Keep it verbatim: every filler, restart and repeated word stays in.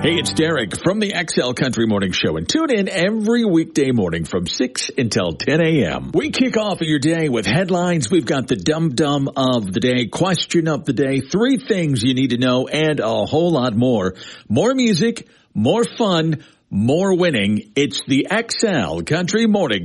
Hey, it's Derek from the X L Country Morning Show, and tune in every weekday morning from six until ten a.m. We kick off your day with headlines. We've got the dum-dum of the day, question of the day, three things you need to know, and a whole lot more. More music, more fun, more winning. It's the X L Country Morning